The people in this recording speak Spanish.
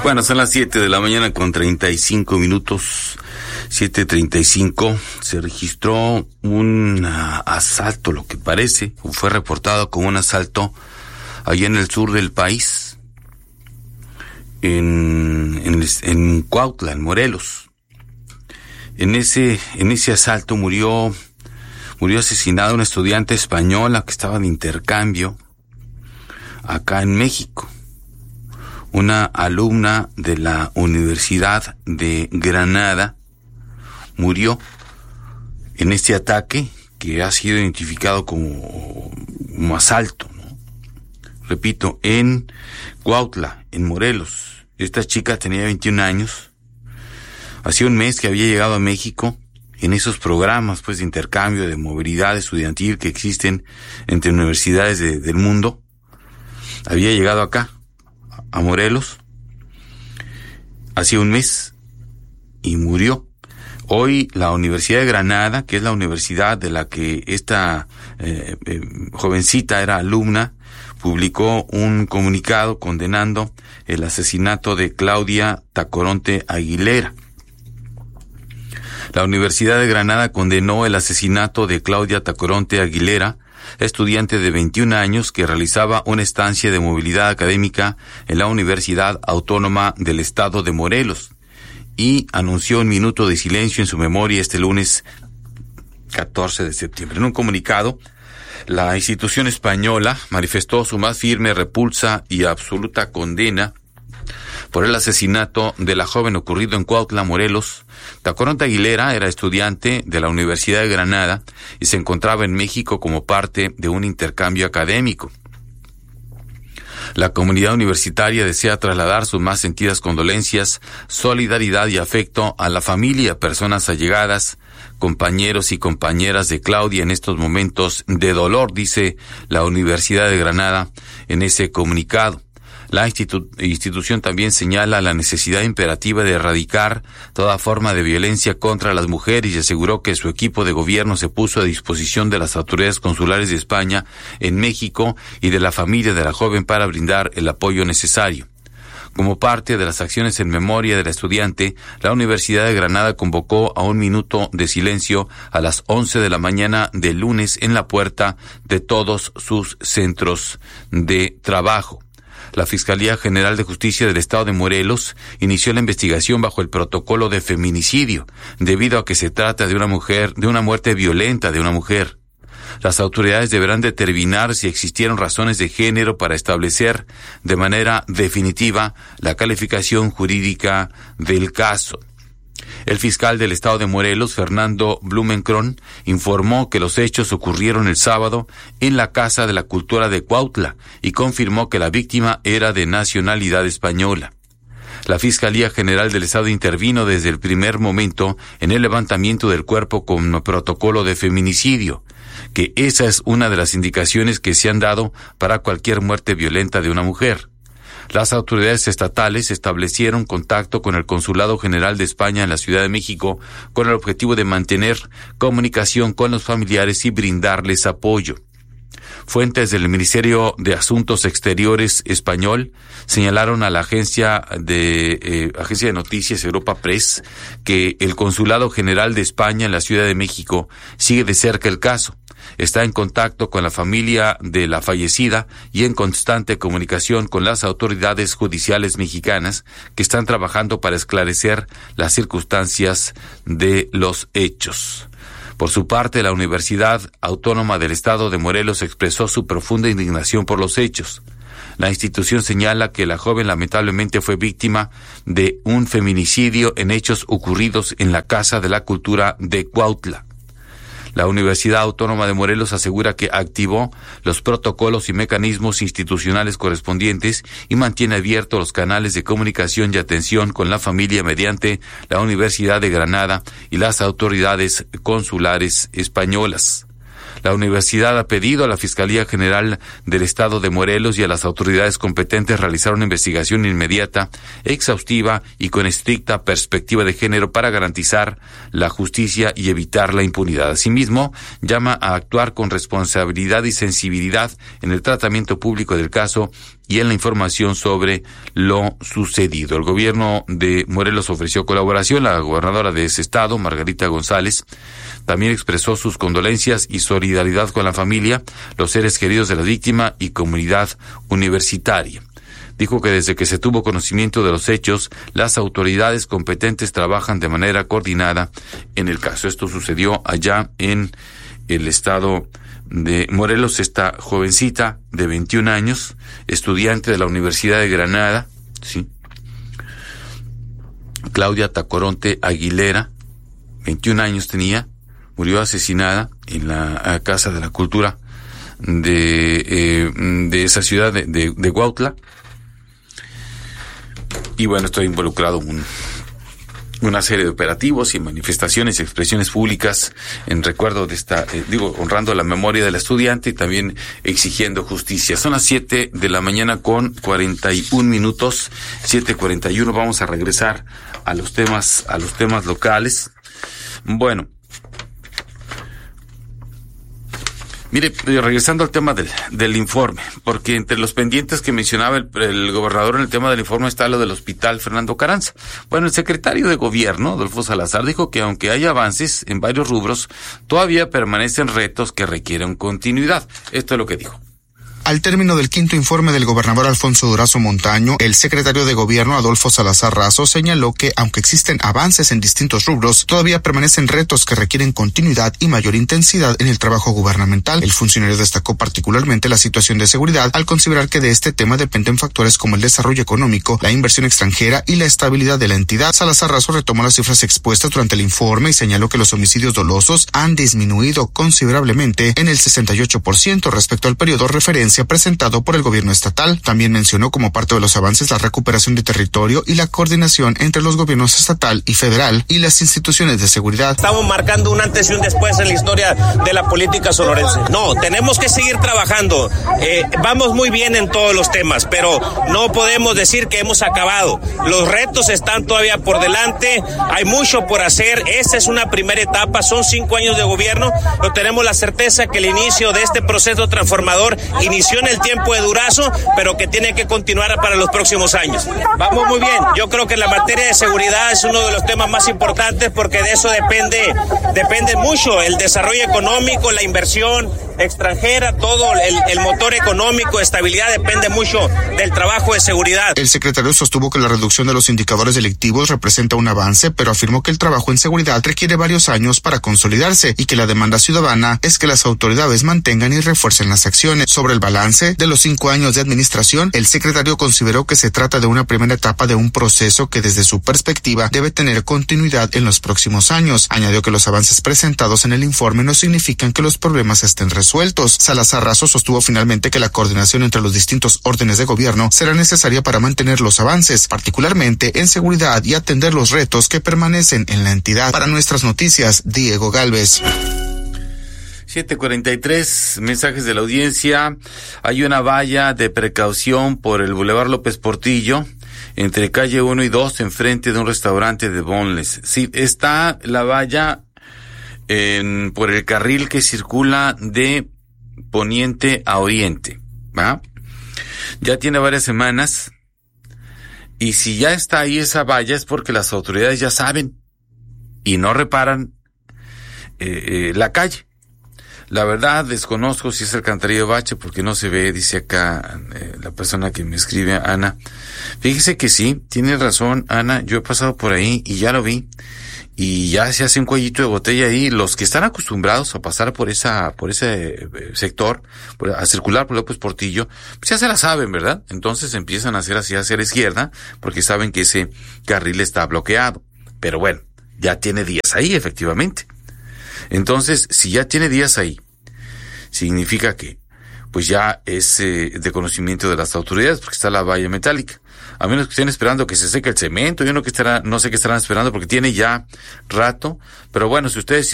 Bueno, son las 7 de la mañana con 35 minutos, 7:35. Se registró un asalto, lo que parece, fue reportado como un asalto allá en el sur del país, en Cuautla, en Morelos. En ese asalto murió asesinada una estudiante española que estaba de intercambio acá en México. Una alumna de la Universidad de Granada murió en este ataque que ha sido identificado como asalto, ¿no? Repito, en Cuautla, en Morelos. Esta chica tenía 21 años. Hacía un mes que había llegado a México en esos programas, pues, de intercambio, de movilidad estudiantil que existen entre universidades del mundo. Había llegado acá, a Morelos, hacía un mes, y murió. Hoy la Universidad de Granada, que es la universidad de la que esta jovencita era alumna, publicó un comunicado condenando el asesinato de Claudia Tacoronte Aguilera. La Universidad de Granada condenó el asesinato de Claudia Tacoronte Aguilera, estudiante de 21 años que realizaba una estancia de movilidad académica en la Universidad Autónoma del Estado de Morelos, y anunció un minuto de silencio en su memoria este lunes 14 de septiembre. En un comunicado, la institución española manifestó su más firme repulsa y absoluta condena por el asesinato de la joven ocurrido en Cuautla, Morelos. Tacoronte Aguilera era estudiante de la Universidad de Granada y se encontraba en México como parte de un intercambio académico. La comunidad universitaria desea trasladar sus más sentidas condolencias, solidaridad y afecto a la familia, personas allegadas, compañeros y compañeras de Claudia en estos momentos de dolor, dice la Universidad de Granada en ese comunicado. La institución también señala la necesidad imperativa de erradicar toda forma de violencia contra las mujeres y aseguró que su equipo de gobierno se puso a disposición de las autoridades consulares de España en México y de la familia de la joven para brindar el apoyo necesario. Como parte de las acciones en memoria de la estudiante, la Universidad de Granada convocó a un minuto de silencio a las 11 de la mañana del lunes en la puerta de todos sus centros de trabajo. La Fiscalía General de Justicia del Estado de Morelos inició la investigación bajo el protocolo de feminicidio, debido a que se trata de una muerte violenta de una mujer. Las autoridades deberán determinar si existieron razones de género para establecer de manera definitiva la calificación jurídica del caso. El fiscal del Estado de Morelos, Fernando Blumenkron, informó que los hechos ocurrieron el sábado en la Casa de la Cultura de Cuautla y confirmó que la víctima era de nacionalidad española. La Fiscalía General del Estado intervino desde el primer momento en el levantamiento del cuerpo con protocolo de feminicidio, que esa es una de las indicaciones que se han dado para cualquier muerte violenta de una mujer. Las autoridades estatales establecieron contacto con el Consulado General de España en la Ciudad de México con el objetivo de mantener comunicación con los familiares y brindarles apoyo. Fuentes del Ministerio de Asuntos Exteriores español señalaron a la agencia de noticias Europa Press que el Consulado General de España en la Ciudad de México sigue de cerca el caso. Está en contacto con la familia de la fallecida y en constante comunicación con las autoridades judiciales mexicanas que están trabajando para esclarecer las circunstancias de los hechos. Por su parte, la Universidad Autónoma del Estado de Morelos expresó su profunda indignación por los hechos. La institución señala que la joven lamentablemente fue víctima de un feminicidio en hechos ocurridos en la Casa de la Cultura de Cuautla. La Universidad Autónoma de Morelos asegura que activó los protocolos y mecanismos institucionales correspondientes y mantiene abiertos los canales de comunicación y atención con la familia mediante la Universidad de Granada y las autoridades consulares españolas. La universidad ha pedido a la Fiscalía General del Estado de Morelos y a las autoridades competentes realizar una investigación inmediata, exhaustiva y con estricta perspectiva de género para garantizar la justicia y evitar la impunidad. Asimismo, llama a actuar con responsabilidad y sensibilidad en el tratamiento público del caso y en la información sobre lo sucedido. El gobierno de Morelos ofreció colaboración. La gobernadora de ese estado, Margarita González, también expresó sus condolencias y solidaridad con la familia, los seres queridos de la víctima y comunidad universitaria. Dijo que desde que se tuvo conocimiento de los hechos, las autoridades competentes trabajan de manera coordinada en el caso. Esto sucedió allá en el estado de Morelos. Esta jovencita de 21 años, estudiante de la Universidad de Granada, ¿sí? Claudia Tacoronte Aguilera, 21 años tenía, murió asesinada en la Casa de la Cultura de esa ciudad de Huautla. Y bueno, estoy involucrado en una serie de operativos y manifestaciones y expresiones públicas en recuerdo de esta, honrando la memoria del estudiante y también exigiendo justicia. Son las 7 de la mañana con 41 minutos, 7:41. Vamos a regresar a los temas locales. Bueno, mire, regresando al tema del informe, porque entre los pendientes que mencionaba el gobernador en el tema del informe está lo del Hospital Fernando Carranza. Bueno, el secretario de Gobierno, Adolfo Salazar, dijo que aunque hay avances en varios rubros, todavía permanecen retos que requieren continuidad. Esto es lo que dijo. Al término del quinto informe del gobernador Alfonso Durazo Montaño, el secretario de Gobierno Adolfo Salazar Razo señaló que, aunque existen avances en distintos rubros, todavía permanecen retos que requieren continuidad y mayor intensidad en el trabajo gubernamental. El funcionario destacó particularmente la situación de seguridad, al considerar que de este tema dependen factores como el desarrollo económico, la inversión extranjera y la estabilidad de la entidad. Salazar Razo retomó las cifras expuestas durante el informe y señaló que los homicidios dolosos han disminuido considerablemente en el 68% respecto al periodo referencia presentado por el gobierno estatal. También mencionó como parte de los avances la recuperación de territorio y la coordinación entre los gobiernos estatal y federal y las instituciones de seguridad. Estamos marcando un antes y un después en la historia de la política sonorense. No, tenemos que seguir trabajando. Vamos muy bien en todos los temas, pero no podemos decir que hemos acabado. Los retos están todavía por delante, hay mucho por hacer. Esta es una primera etapa, son 5 años de gobierno, pero tenemos la certeza que el inicio de este proceso transformador inició en el tiempo de Durazo, pero que tiene que continuar para los próximos años. Vamos muy bien. Yo creo que la materia de seguridad es uno de los temas más importantes porque de eso depende mucho el desarrollo económico, la inversión extranjera, todo el motor económico, estabilidad, depende mucho del trabajo de seguridad. El secretario sostuvo que la reducción de los indicadores delictivos representa un avance, pero afirmó que el trabajo en seguridad requiere varios años para consolidarse y que la demanda ciudadana es que las autoridades mantengan y refuercen las acciones. Sobre el balance de los 5 años de administración, el secretario consideró que se trata de una primera etapa de un proceso que desde su perspectiva debe tener continuidad en los próximos años. Añadió que los avances presentados en el informe no significan que los problemas estén resueltos. Salazar Razo sostuvo finalmente que la coordinación entre los distintos órdenes de gobierno será necesaria para mantener los avances, particularmente en seguridad, y atender los retos que permanecen en la entidad. Para Nuestras Noticias, Diego Gálvez. 7:43, mensajes de la audiencia. Hay una valla de precaución por el Boulevard López Portillo, entre calle 1 y 2, enfrente de un restaurante de boneless. Sí, está la valla por el carril que circula de poniente a oriente, ¿va? Ya tiene varias semanas, y si ya está ahí esa valla es porque las autoridades ya saben y no reparan la calle. La verdad, desconozco si es alcantarilla bache porque no se ve, dice acá la persona que me escribe, Ana. Fíjese que sí, tiene razón, Ana, yo he pasado por ahí y ya lo vi. Y ya se hace un cuellito de botella ahí. Los que están acostumbrados a pasar por ese sector, a circular por López Portillo, pues ya se la saben, ¿verdad? Entonces empiezan a hacer así hacia la izquierda porque saben que ese carril está bloqueado. Pero bueno, ya tiene días ahí, efectivamente. Entonces, si ya tiene días ahí, significa que pues ya es de conocimiento de las autoridades porque está la valla metálica. A menos que estén esperando que se seque el cemento, no sé qué estarán esperando porque tiene ya rato. Pero bueno, si ustedes